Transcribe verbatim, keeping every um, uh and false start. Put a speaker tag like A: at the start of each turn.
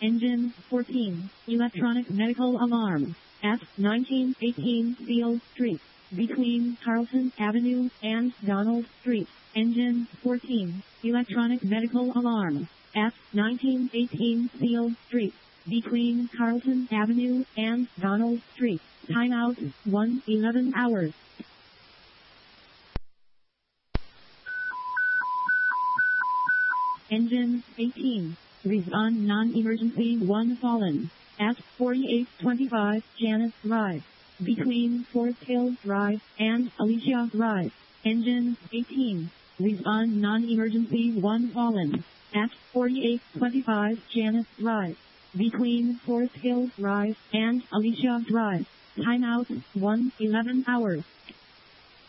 A: Engine fourteen, electronic medical alarm, at nineteen eighteen Beale Street, between Carlton Avenue and Donald Street. Engine fourteen, electronic medical alarm, at nineteen eighteen Beale Street, between Carlton Avenue and Donald Street. Timeout, one eleven hours. Engine eighteen, respond non-emergency one fallen, at forty-eight twenty-five Janet Drive, between Forest Hill Drive and Alicia Drive. Engine eighteen, respond non-emergency one fallen, at forty-eight twenty-five Janet Drive, between Forest Hill Drive and Alicia Drive. Timeout, one eleven hours.